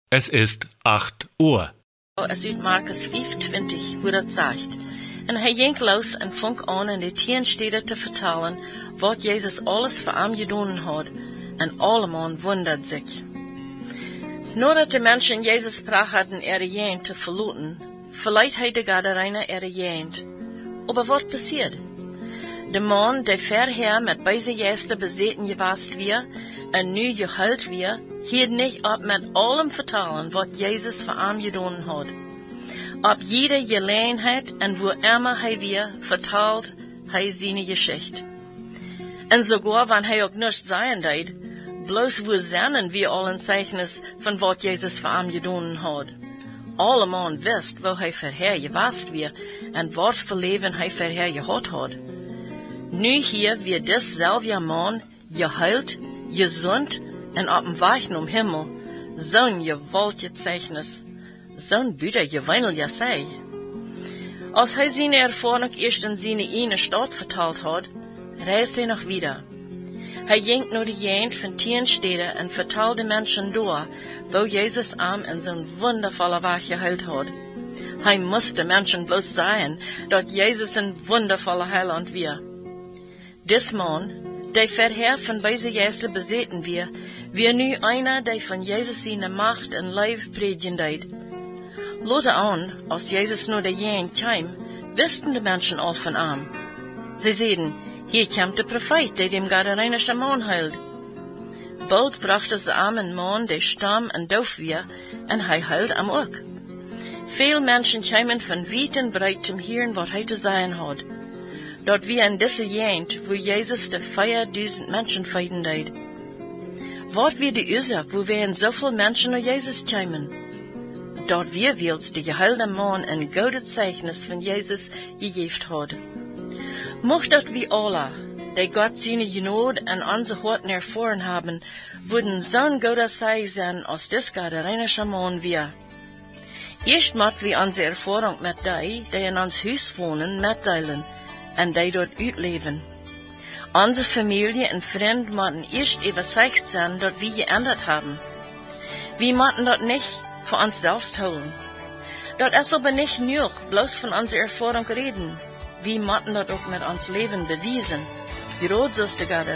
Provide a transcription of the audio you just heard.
Es ist 8 Uhr. Es uit Markus 25, wo dat sagt. En hij ging los en fing aan in de 10 steden te vertalen, wat Jezus alles voor hem gedaan had, en allemaal wundert zich. Nadat de mensen Jezus sprach hadden Jent te verlaten, verleiht hij de Gadarener Jent. Aber wat passiert? De man, der vorher mit beise Gäste bezeten gewast wir, en nu gehult wir, hielt nicht ab mit allem vertalen, wat Jezus voor hem gedaan had. Ab jeder Gelegenheit en wo immer hij weer, vertalt hij seine Geschichte. En sogar, wann hij ook nichts sein deed, bloß wo sennen wir allen Zeichnis von wat Jezus voor hem gedaan had. Allemal wist, wo hij vorher gewast wir, en wat voor leven hij vorher gehad had. Nu hier wird dasselbe Mann geheilt, gesund en op dem Weg zum Himmel, zo'n gewaltige Zeichnis, zo'n Büder geweinel ja sei. Als hij seine Erfahrung erst in seine eine Stadt vertalt hat, reist hij noch wieder. Hij ging naar de Gegend von 10 Städten en vertelde Menschen door, wo Jesus ihm in zo'n wundervolle Weg geheilt hat. Hij musste Menschen bloß sagen, dat Jesus ein wundervoller Heiland wir. Dis Mann, der vorher von beise Gäste bezeten wir nu einer, der von Jesus seine Macht en Leib predigen deed. Later an, als Jesus nur der Gegend kam, wussten die Menschen all von ihm. Sie sehen, hier kommt der Prophet, der dem Gadarenischer Mann heilt. Bald brachte sie ihm einen Mann, der stumm und doof wir, en hij heilt am auch. Veel Menschen kamen von weit und breit zum Hören, was hij zu sagen hat. Dort wir in dieser Gegend, wo Jesus de 4000 Menschen feiden deed. Wat wir die Ursache, wo wir in so viel Menschen nach Jesus kamen? Dort wir wills die geheilte Mann ein gutes Zeichnis von Jesus gegeben hat. Mocht dat wir alle, die Gott seine Gnade an unsere Horten erfahren haben, würden so'n guter Sei sein, als das Gadarenischer Mann wir. Erst mat wir unsere Erfahrung mit die in uns Haus wohnen, mitteilen, en die dort uitleven. Unsere Familie und Freunde müssen erst überzeugt sein, dass wir geändert haben. Wir müssen das nicht für uns selbst holen. Das ist aber nicht nur bloß von unserer Erfahrung reden. Wir müssen das auch mit uns Leben beweisen. Gerade so ist der